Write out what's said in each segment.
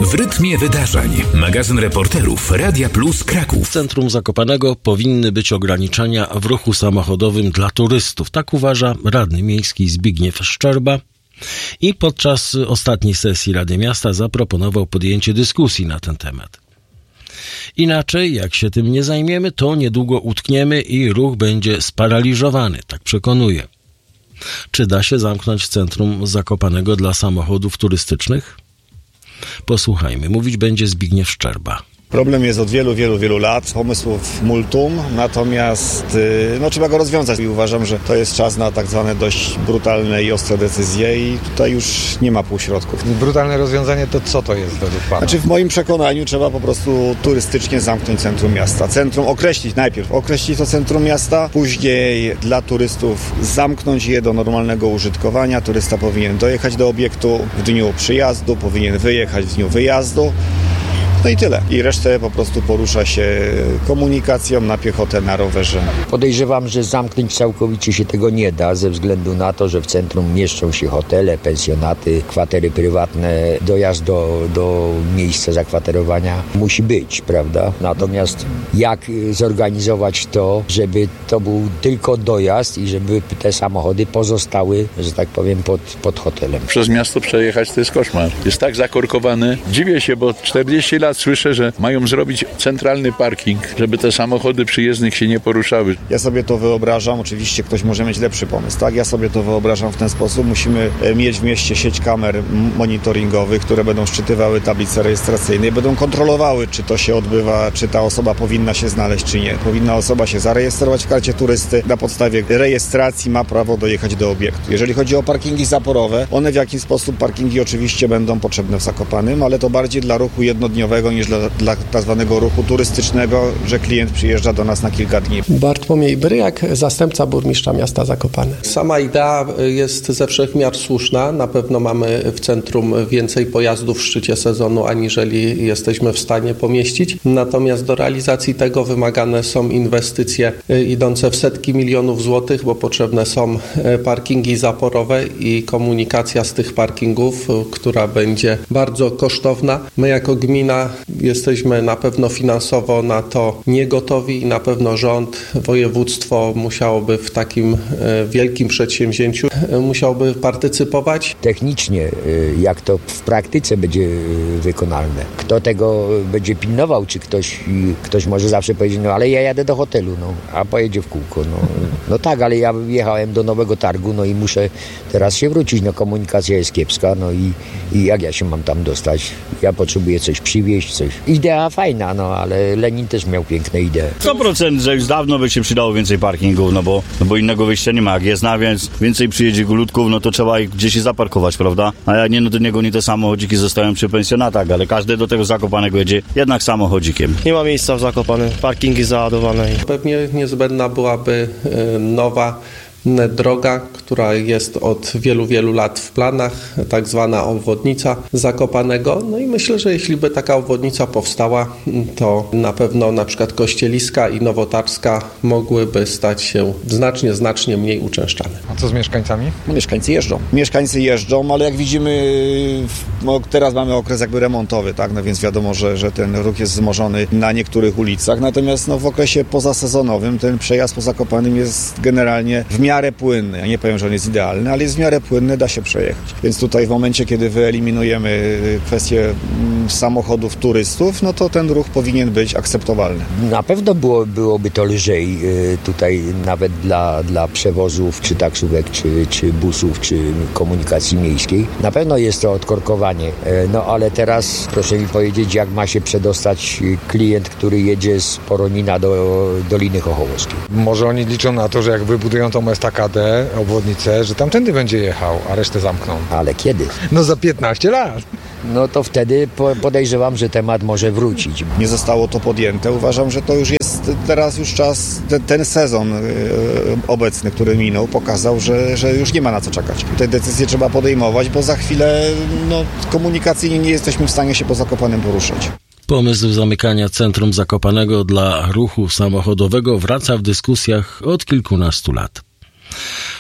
W rytmie wydarzeń. Magazyn reporterów Radia Plus Kraków. W centrum Zakopanego powinny być ograniczenia w ruchu samochodowym dla turystów. Tak uważa radny miejski Zbigniew Szczerba. I podczas ostatniej sesji Rady Miasta zaproponował podjęcie dyskusji na ten temat. Inaczej, jak się tym nie zajmiemy, to niedługo utkniemy i ruch będzie sparaliżowany, tak przekonuje. Czy da się zamknąć centrum Zakopanego dla samochodów turystycznych? Posłuchajmy. Mówić będzie Zbigniew Szczerba. Problem jest od wielu lat, pomysłów multum, natomiast trzeba go rozwiązać i uważam, że to jest czas na tak zwane dość brutalne i ostre decyzje i tutaj już nie ma półśrodków. Brutalne rozwiązanie to co to jest według Pana? W moim przekonaniu trzeba po prostu turystycznie zamknąć centrum miasta. Najpierw określić to centrum miasta, później dla turystów zamknąć je do normalnego użytkowania. Turysta powinien dojechać do obiektu w dniu przyjazdu, powinien wyjechać w dniu wyjazdu. No i tyle. I resztę po prostu porusza się komunikacją na piechotę, na rowerze. Podejrzewam, że zamknąć całkowicie się tego nie da, ze względu na to, że w centrum mieszczą się hotele, pensjonaty, kwatery prywatne. Dojazd do miejsca zakwaterowania musi być, prawda? Natomiast jak zorganizować to, żeby to był tylko dojazd i żeby te samochody pozostały, że tak powiem, pod hotelem? Przez miasto przejechać to jest koszmar. Jest tak zakorkowany. Dziwię się, bo 40 lat słyszę, że mają zrobić centralny parking, żeby te samochody przyjezdnych się nie poruszały. Ja sobie to wyobrażam, oczywiście ktoś może mieć lepszy pomysł, tak? Ja sobie to wyobrażam w ten sposób. Musimy mieć w mieście sieć kamer monitoringowych, które będą szczytywały tablice rejestracyjne i będą kontrolowały, czy to się odbywa, czy ta osoba powinna się znaleźć, czy nie. Powinna osoba się zarejestrować w karcie turysty. Na podstawie rejestracji ma prawo dojechać do obiektu. Jeżeli chodzi o parkingi zaporowe, one w jakiś sposób, parkingi oczywiście będą potrzebne w Zakopanem, ale to bardziej dla ruchu jednodniowego niż dla tak zwanego ruchu turystycznego, że klient przyjeżdża do nas na kilka dni. Bartłomiej Bryjak, zastępca burmistrza miasta Zakopane. Sama idea jest ze wszech miar słuszna. Na pewno mamy w centrum więcej pojazdów w szczycie sezonu, aniżeli jesteśmy w stanie pomieścić. Natomiast do realizacji tego wymagane są inwestycje idące w setki milionów złotych, bo potrzebne są parkingi zaporowe i komunikacja z tych parkingów, która będzie bardzo kosztowna. My jako gmina jesteśmy na pewno finansowo na to niegotowi i na pewno rząd, województwo musiałoby w takim wielkim przedsięwzięciu musiałby partycypować. Technicznie, jak to w praktyce będzie wykonalne? Kto tego będzie pilnował? Czy ktoś może zawsze powiedzieć, no ale ja jadę do hotelu, a pojedzie w kółko. No tak, ale ja jechałem do Nowego Targu, i muszę teraz się wrócić. Komunikacja jest kiepska, i jak ja się mam tam dostać? Ja potrzebuję coś przywieźć, coś. Idea fajna, ale Lenin też miał piękne idee. 100%, że już dawno by się przydało więcej parkingów, bo innego wyjścia nie ma. Jak jest więc więcej przyjedzie gulutków, to trzeba ich gdzieś zaparkować, prawda? A jak nie, do niego nie te samochodziki zostają przy pensjonatach, ale każdy do tego Zakopanego jedzie jednak samochodzikiem. Nie ma miejsca w Zakopanem, parkingi załadowane. Pewnie niezbędna byłaby nowa droga, która jest od wielu lat w planach, tak zwana obwodnica Zakopanego. I myślę, że jeśli by taka obwodnica powstała, to na pewno na przykład Kościeliska i Nowotarska mogłyby stać się znacznie mniej uczęszczane. A co z mieszkańcami? Mieszkańcy jeżdżą, ale jak widzimy, teraz mamy okres remontowy, tak? Więc wiadomo, że ten ruch jest wzmożony na niektórych ulicach, natomiast w okresie pozasezonowym ten przejazd po Zakopanym jest generalnie w miarę płynny. Ja nie powiem, że on jest idealny, ale jest w miarę płynny, da się przejechać. Więc tutaj w momencie, kiedy wyeliminujemy kwestię samochodów turystów, to ten ruch powinien być akceptowalny. Na pewno byłoby to lżej tutaj nawet dla przewozów, czy taksówek, czy busów, czy komunikacji miejskiej. Na pewno jest to odkorkowanie. Ale teraz proszę mi powiedzieć, jak ma się przedostać klient, który jedzie z Poronina do Doliny Chochołowskiej. Może oni liczą na to, że jak wybudują tą estakadę, obwodnicę, że tamtędy będzie jechał, a resztę zamkną. Ale kiedy? Za 15 lat. To wtedy podejrzewam, że temat może wrócić. Nie zostało to podjęte. Uważam, że to już jest teraz czas, ten sezon obecny, który minął, pokazał, że już nie ma na co czekać. Te decyzje trzeba podejmować, bo za chwilę komunikacyjnie nie jesteśmy w stanie się po Zakopanem poruszać. Pomysł zamykania centrum Zakopanego dla ruchu samochodowego wraca w dyskusjach od kilkunastu lat.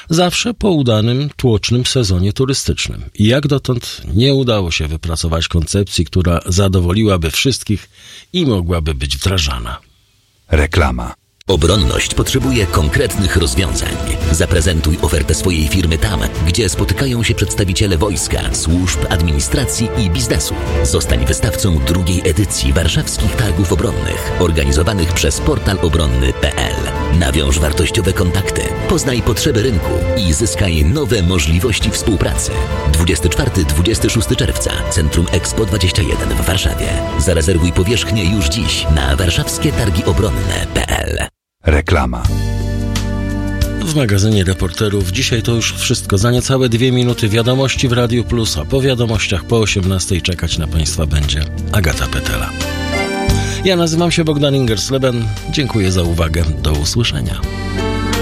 Zawsze po udanym, tłocznym sezonie turystycznym. I jak dotąd nie udało się wypracować koncepcji, która zadowoliłaby wszystkich i mogłaby być wdrażana. Reklama. Obronność potrzebuje konkretnych rozwiązań. Zaprezentuj ofertę swojej firmy tam, gdzie spotykają się przedstawiciele wojska, służb, administracji i biznesu. Zostań wystawcą drugiej edycji Warszawskich Targów Obronnych, organizowanych przez portal obronny.pl. Nawiąż wartościowe kontakty, poznaj potrzeby rynku i zyskaj nowe możliwości współpracy. 24-26 czerwca, Centrum Expo 21 w Warszawie. Zarezerwuj powierzchnię już dziś na warszawskietargiobronne.pl. Reklama. W magazynie Reporterów dzisiaj to już wszystko. Za niecałe 2 minuty wiadomości w Radiu Plus, a po wiadomościach po 18 czekać na Państwa będzie Agata Petela. Ja nazywam się Bogdan Ingersleben. Dziękuję za uwagę. Do usłyszenia.